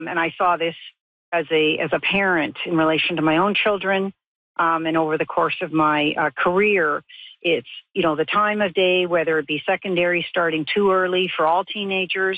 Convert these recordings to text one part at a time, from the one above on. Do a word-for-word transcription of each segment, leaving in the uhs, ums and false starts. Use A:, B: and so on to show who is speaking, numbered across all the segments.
A: and I saw this as a as a parent in relation to my own children, um, and over the course of my uh, career. It's, you know, the time of day, whether it be secondary starting too early for all teenagers,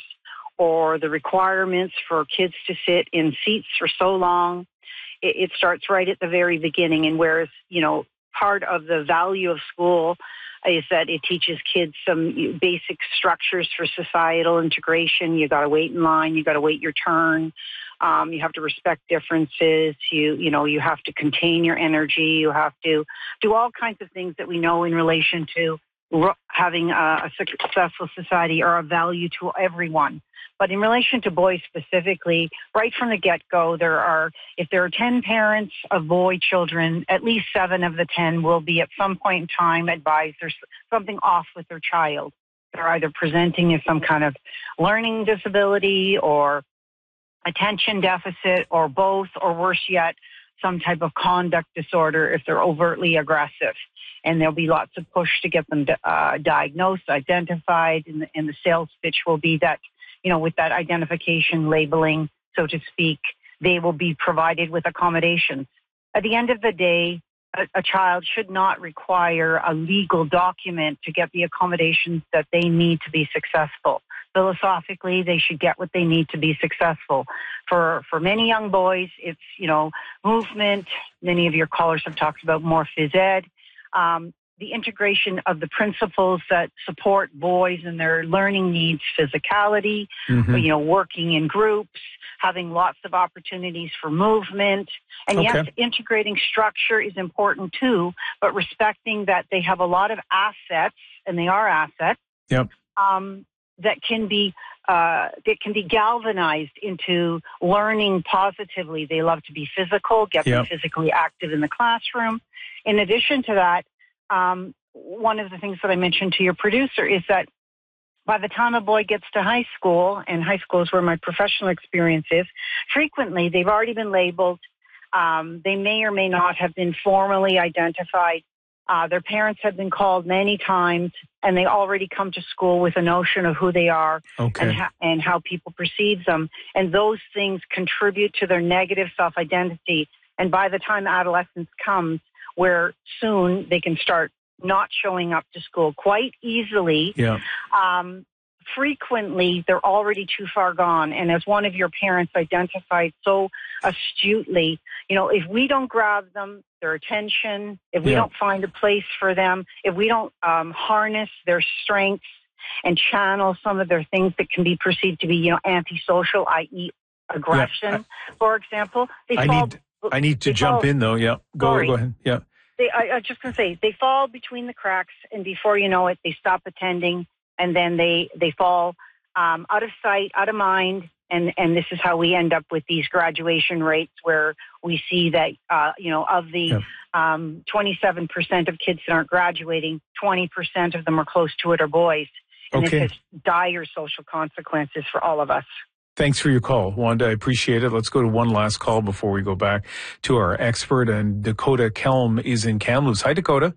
A: or the requirements for kids to sit in seats for so long. It, it starts right at the very beginning. And whereas, you know, part of the value of school is that it teaches kids some basic structures for societal integration. You got to wait in line. You got to wait your turn. Um, you have to respect differences. You, you know, you have to contain your energy. You have to do all kinds of things that we know in relation to having a, a successful society are of value to everyone. But in relation to boys specifically, right from the get-go, there are, if there are ten parents of boy children, at least seven of the ten will be at some point in time advised there's something off with their child. They're either presenting as some kind of learning disability or attention deficit or both, or worse yet, some type of conduct disorder if they're overtly aggressive. And there'll be lots of push to get them uh, diagnosed, identified, and the, and the sales pitch will be that, you know, with that identification labeling, so to speak, they will be provided with accommodations. At the end of the day, a, a child should not require a legal document to get the accommodations that they need to be successful. Philosophically, they should get what they need to be successful. For for many young boys, it's, you know, movement. Many of your callers have talked about more phys ed. Um, the integration of the principles that support boys and their learning needs, physicality, mm-hmm. you know, working in groups, having lots of opportunities for movement. And okay. yes, integrating structure is important too, but respecting that they have a lot of assets, and they are assets,
B: yep.
A: um, that can be uh, that can be galvanized into learning positively. They love to be physical, get yep. them physically active in the classroom. In addition to that, um, one of the things that I mentioned to your producer is that by the time a boy gets to high school, and high school is where my professional experience is, frequently they've already been labeled. Um, they may or may not have been formally identified. Uh, their parents have been called many times, and they already come to school with a notion of who they are
B: okay.
A: and, ha- and how people perceive them. And those things contribute to their negative self-identity. And by the time adolescence comes, where soon they can start not showing up to school quite easily,
B: yeah.
A: um, frequently they're already too far gone. And as one of your parents identified so astutely, you know, if we don't grab them, their attention, if we
B: yeah.
A: don't find a place for them, if we don't um, harness their strengths and channel some of their things that can be perceived to be, you know, antisocial, that is aggression, yeah. I, for example, they
B: I
A: fall...
B: Need, I need to jump fall, in, though. Yeah, go,
A: sorry.
B: go ahead. Yeah.
A: They, I, I was just going to say, they fall between the cracks, and before you know it, they stop attending, and then they, they fall um, out of sight, out of mind, and, and this is how we end up with these graduation rates where we see that, uh, you know, of the yeah. um, twenty-seven percent of kids that aren't graduating, twenty percent of them are close to it are boys. And
B: okay.
A: this has dire social consequences for all of us.
B: Thanks for your call, Wanda. I appreciate it. Let's go to one last call before we go back to our expert. And Dakota Kelm is in Kamloops. Hi, Dakota.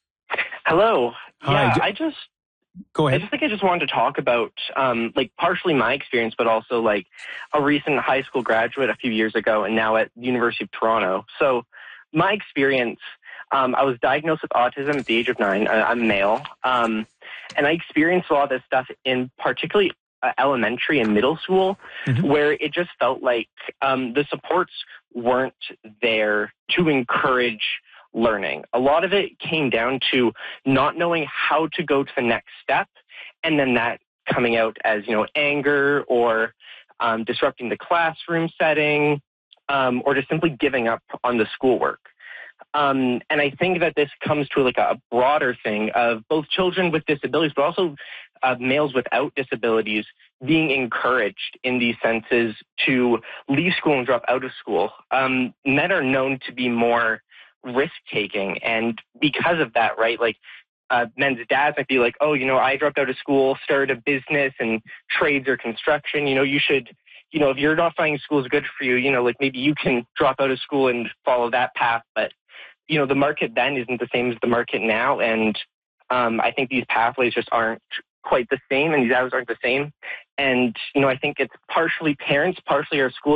C: Hello.
B: Hi.
C: Yeah, I just
B: go ahead.
C: I just think I just wanted to talk about um, like partially my experience, but also like a recent high school graduate a few years ago, and now at the University of Toronto. So my experience, um, I was diagnosed with autism at the age of nine. I, I'm male, um, and I experienced a lot of this stuff in particularly Uh, elementary and middle school, mm-hmm. where it just felt like um, the supports weren't there to encourage learning. A lot of it came down to not knowing how to go to the next step, and then that coming out as, you know, anger or um, disrupting the classroom setting, um, or just simply giving up on the schoolwork. Um, and I think that this comes to like a broader thing of both children with disabilities, but also uh, males without disabilities being encouraged in these senses to leave school and drop out of school. Um, men are known to be more risk-taking. And because of that, right, like uh, men's dads might be like, oh, you know, I dropped out of school, started a business and trades or construction. You know, you should, you know, if you're not finding school is good for you, you know, like maybe you can drop out of school and follow that path. But you know, the market then isn't the same as the market now. And um, I think these pathways just aren't quite the same, and these hours aren't the same. And, you know, I think it's partially parents, partially our school